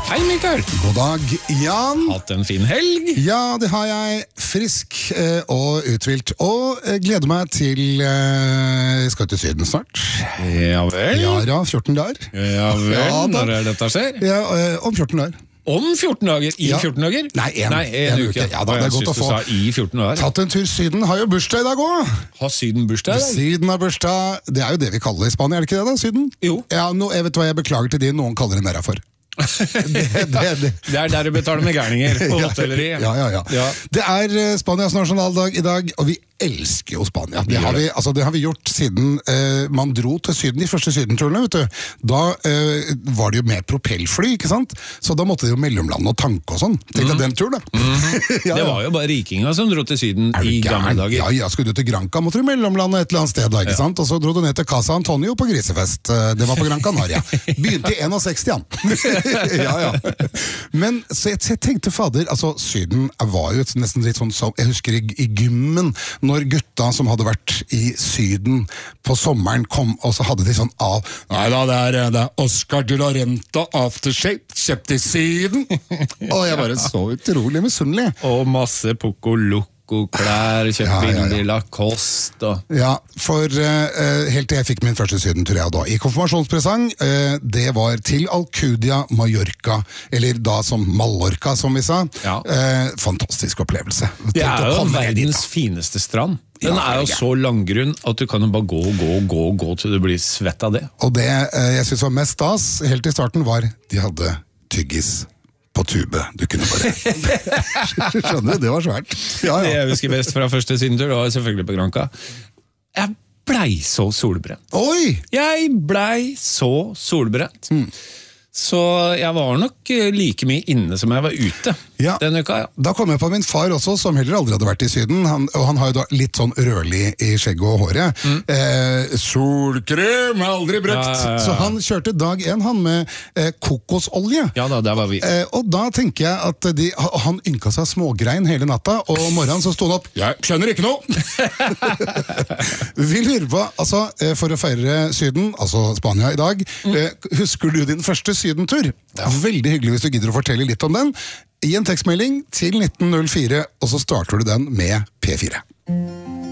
Hei, Mikael. God dag, Jan. Hatt en fin helg? Ja, det har jeg. Frisk og uthvilt. Og gleder meg til skal til Syden snart. Ja vel? Ja, 14 dager. Ja vel, Ja, da. når er dette skjer? Ja, om 14 dager. Om 14 dager? I Ja. 14 dager? Nei, en uke. Ja, da, det er jeg godt å synes du få. sa i 14 dager. Tatt en tur Syden, har jo bursdag i dag også. Har Syden bursdag? i dag? Syden har bursdag, det er jo det vi kaller i Spania, er det ikke det da, Syden? Jo. Ja, jeg vet hva jeg beklager til de noen kaller det nærmere for. det. Det er der du betaler med gærninger på hotelleri. Ja. Ja. Det er Spanias nasjonaldag i dag, og vi elsker jo Spania. Det har vi gjort siden man dro til Syden, de første sydenturene, vet du. Da var det jo med propellfly, ikke sant? Så da måtte de jo mellomlande og tanke og sånn. Tenk deg den turen, da. Ja. Det var jo bare rikinger som dro til Syden i gamle dager. Ja, skulle du til Granca, måtte du mellomlande et eller annet sted da, ikke sant? Og så dro du ned til Casa Antonio på grisefest. Det var på Gran Canaria. Begynte i 61, han. ja. Men så jeg tenkte, fader, altså Syden var jo nesten litt sånn som, jeg husker i gymmen, når gutta som hadde vært i Syden på sommeren kom, og så hadde de sånn nei da, det er Oscar de la Renta Aftershave, kjøpt i Syden. Og jeg bare så utrolig misunnelig. Og masse Poco Loco-klær, kjøpt billig Lacoste. Ja, for helt til jeg fikk min første sydentur jeg da. I konfirmasjonspresang, det var til Alcudia, Mallorca, eller da som Mallorca, som vi sa. Ja. Fantastisk opplevelse. Det er jo verdens fineste strand. Den er jo så langgrunn at du kan jo bare gå til du blir svett av det. Og det jeg synes var mest stas, helt i starten, var de hadde tyggis på tube. Du kunne bare skjønner, det var svært. Ja. Det jeg husker best fra første sydentur, det var selvfølgelig på Granca. Jeg blei så solbrent. Oi! Jeg blei så solbrent. Så jeg var nok like mye inne som jeg var ute denne uka. Ja. Da kom jeg på min far også, som heller aldri hadde vært i Syden. Og han har jo da litt sånn rødlig i skjegget og håret. Solkrem er aldri brukt! Ja. Så han kjørte dag 1, han med kokosolje. Ja da, der var vi. Og da tenker jeg at han ynka seg smågrein hele natta, og om morgenen så stod han opp. Jeg skjønner ikke noe! Vi lurer på, altså, for å feire Syden, altså Spania i dag, husker du din første sydentur? Ja. Veldig hyggelig hvis du gidder å fortelle litt om den. I en tekstmelding til 1904, og så starter du den med P4.